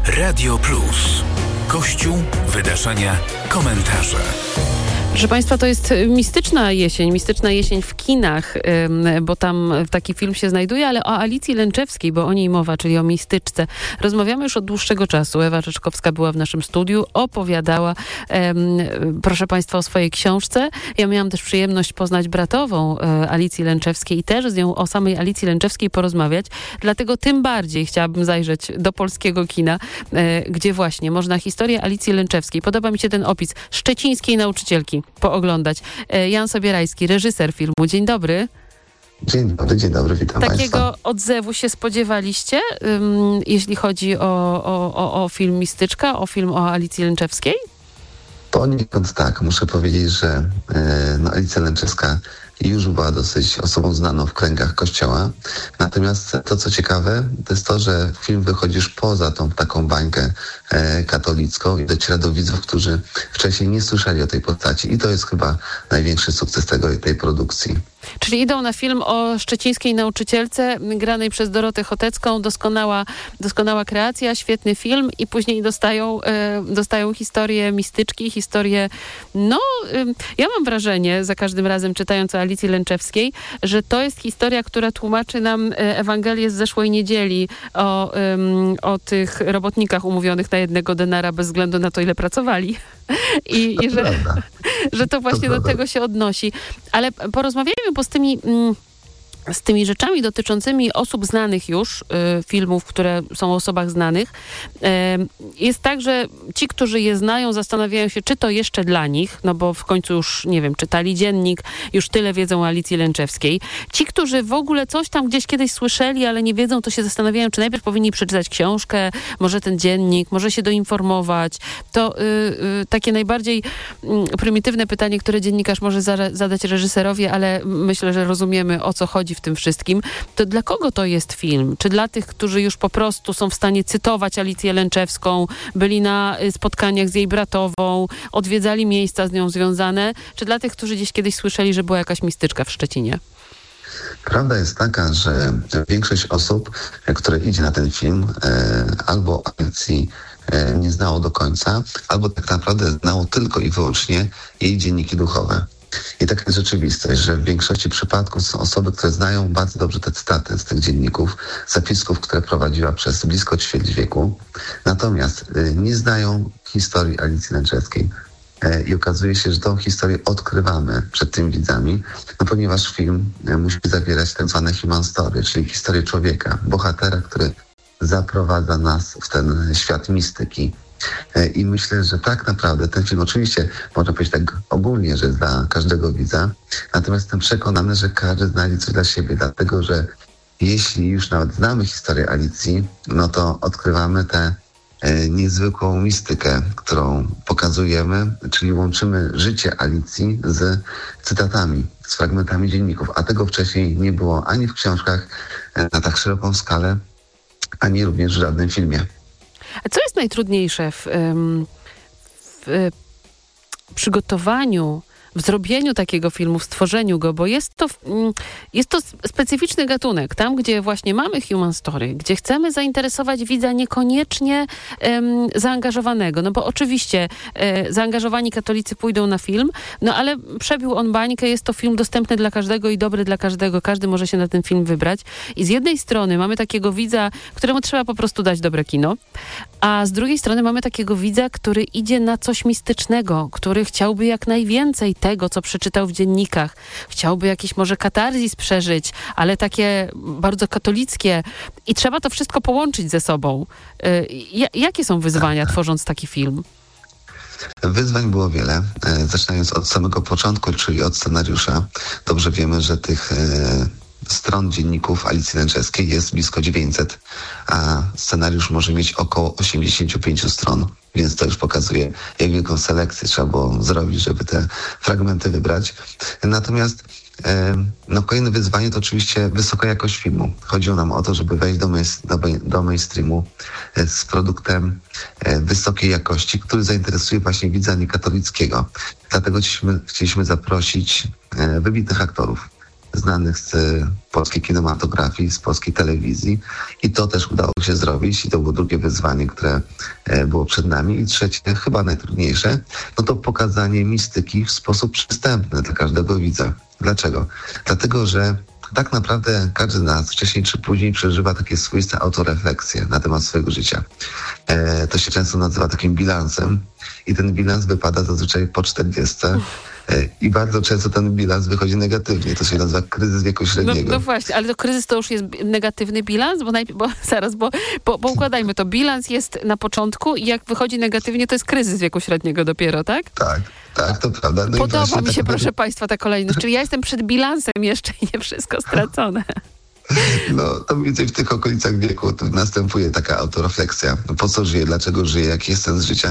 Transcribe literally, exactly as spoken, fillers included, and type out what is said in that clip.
Radio Plus. Kościół, wydarzenia, komentarze. Proszę Państwa, to jest mistyczna jesień, mistyczna jesień w kinach, bo tam taki film się znajduje, ale o Alicji Lęczewskiej, bo o niej mowa, czyli o mistyczce, rozmawiamy już od dłuższego czasu. Ewa Rzeczkowska była w naszym studiu, opowiadała, proszę Państwa, o swojej książce. Ja miałam też przyjemność poznać bratową Alicji Lęczewskiej i też z nią o samej Alicji Lęczewskiej porozmawiać, dlatego tym bardziej chciałabym zajrzeć do polskiego kina, gdzie właśnie można historię Alicji Lęczewskiej, podoba mi się ten opis, szczecińskiej nauczycielki, pooglądać. Jan Sobierajski, reżyser filmu. Dzień dobry. Dzień dobry, dzień dobry, witam Takiego Państwa. odzewu się spodziewaliście, um, jeśli chodzi o, o, o, o film Mistyczka, o film o Alicji Lęczewskiej? Poniekąd tak. Muszę powiedzieć, że e, no, Alicja Lęczewska już była dosyć osobą znaną w kręgach Kościoła. Natomiast to, co ciekawe, to jest to, że film wychodzi już poza tą taką bańkę e, katolicką i dociera do widzów, którzy wcześniej nie słyszeli o tej postaci. I to jest chyba największy sukces tego, tej produkcji. Czyli idą na film o szczecińskiej nauczycielce granej przez Dorotę Chotecką. Doskonała, doskonała kreacja, świetny film i później dostają, e, dostają historię mistyczki, historię, no e, ja mam wrażenie, za każdym razem czytając o Alicji Lęczewskiej, że to jest historia, która tłumaczy nam Ewangelię z zeszłej niedzieli o, e, o tych robotnikach umówionych na jednego denara bez względu na to, ile pracowali. I, i że, że to właśnie to do tego się odnosi. Ale porozmawiajmy, bo z tymi, z tymi rzeczami dotyczącymi osób znanych już, y, filmów, które są o osobach znanych, y, jest tak, że ci, którzy je znają, zastanawiają się, czy to jeszcze dla nich, no bo w końcu już, nie wiem, czytali dziennik, już tyle wiedzą o Alicji Lęczewskiej. Ci, którzy w ogóle coś tam gdzieś kiedyś słyszeli, ale nie wiedzą, to się zastanawiają, czy najpierw powinni przeczytać książkę, może ten dziennik, może się doinformować. To y, y, takie najbardziej y, prymitywne pytanie, które dziennikarz może za, zadać reżyserowi, ale myślę, że rozumiemy, o co chodzi w tym wszystkim. To dla kogo to jest film? Czy dla tych, którzy już po prostu są w stanie cytować Alicję Lęczewską, byli na spotkaniach z jej bratową, odwiedzali miejsca z nią związane, czy dla tych, którzy gdzieś kiedyś słyszeli, że była jakaś mistyczka w Szczecinie? Prawda jest taka, że większość osób, które idzie na ten film, albo Alicji nie znało do końca, albo tak naprawdę znało tylko i wyłącznie jej dzienniki duchowe. I taka jest rzeczywistość, że w większości przypadków są osoby, które znają bardzo dobrze te cytaty z tych dzienników, zapisków, które prowadziła przez blisko ćwierć wieku. Natomiast nie znają historii Alicji Lęczewskiej. I okazuje się, że tą historię odkrywamy przed tymi widzami, no ponieważ film musi zawierać tak zwane human story, czyli historię człowieka, bohatera, który zaprowadza nas w ten świat mistyki. I myślę, że tak naprawdę ten film, oczywiście można powiedzieć tak ogólnie, że jest dla każdego widza, natomiast jestem przekonany, że każdy znajdzie coś dla siebie, dlatego że jeśli już nawet znamy historię Alicji, no to odkrywamy tę e, niezwykłą mistykę, którą pokazujemy, czyli łączymy życie Alicji z cytatami, z fragmentami dzienników, a tego wcześniej nie było ani w książkach e, na tak szeroką skalę, ani również w żadnym filmie. A co jest najtrudniejsze w, w przygotowaniu, w zrobieniu takiego filmu, w stworzeniu go, bo jest to, jest to specyficzny gatunek. Tam, gdzie właśnie mamy human story, gdzie chcemy zainteresować widza niekoniecznie um, zaangażowanego. No bo oczywiście e, zaangażowani katolicy pójdą na film, no ale przebił on bańkę, jest to film dostępny dla każdego i dobry dla każdego. Każdy może się na ten film wybrać. I z jednej strony mamy takiego widza, któremu trzeba po prostu dać dobre kino, a z drugiej strony mamy takiego widza, który idzie na coś mistycznego, który chciałby jak najwięcej tego, co przeczytał w dziennikach. Chciałby jakiś może katarzis przeżyć, ale takie bardzo katolickie. I trzeba to wszystko połączyć ze sobą. J- jakie są wyzwania, tworząc taki film? Wyzwań było wiele. Zaczynając od samego początku, czyli od scenariusza. Dobrze wiemy, że tych stron dzienników Alicji Lęczewskiej jest blisko dziewięćset, a scenariusz może mieć około osiemdziesiąt pięć stron, więc to już pokazuje, jak wielką selekcję trzeba było zrobić, żeby te fragmenty wybrać. Natomiast e, no, kolejne wyzwanie to oczywiście wysoka jakość filmu. Chodziło nam o to, żeby wejść do, main, do, do mainstreamu e, z produktem e, wysokiej jakości, który zainteresuje właśnie widza niekatolickiego. Dlatego chcieliśmy, chcieliśmy zaprosić e, wybitnych aktorów znanych z polskiej kinematografii, z polskiej telewizji i to też udało się zrobić i to było drugie wyzwanie, które było przed nami. I trzecie, chyba najtrudniejsze, no to pokazanie mistyki w sposób przystępny dla każdego widza. Dlaczego? Dlatego, że tak naprawdę każdy z nas wcześniej czy później przeżywa takie swoiste autorefleksje na temat swojego życia. E, to się często nazywa takim bilansem i ten bilans wypada zazwyczaj po czterdziestce. I bardzo często ten bilans wychodzi negatywnie. To się nazywa kryzys wieku średniego. No, no właśnie, ale to kryzys to już jest negatywny bilans? Bo, najpierw, bo zaraz, bo, bo, bo układajmy to. Bilans jest na początku i jak wychodzi negatywnie, to jest kryzys wieku średniego dopiero, tak? Tak, tak, to prawda. No Podoba mi się, tak proszę państwa, ta kolejność. Czyli ja jestem przed bilansem jeszcze i nie wszystko stracone. No, to mniej więcej w tych okolicach wieku następuje taka autorefleksja. Po co żyję, dlaczego żyję, jaki jest sens życia.